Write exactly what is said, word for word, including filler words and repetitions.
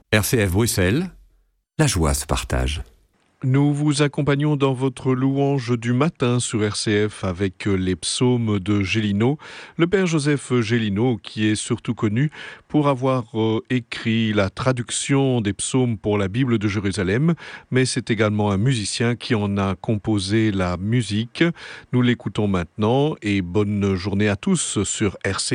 R C F Bruxelles, la joie se partage. Nous vous accompagnons dans votre louange du matin sur R C F avec les psaumes de Gélineau. Le père Joseph Gélineau, qui est surtout connu pour avoir euh, écrit la traduction des psaumes pour la Bible de Jérusalem, mais c'est également un musicien qui en a composé la musique. Nous l'écoutons maintenant et bonne journée à tous sur R C F.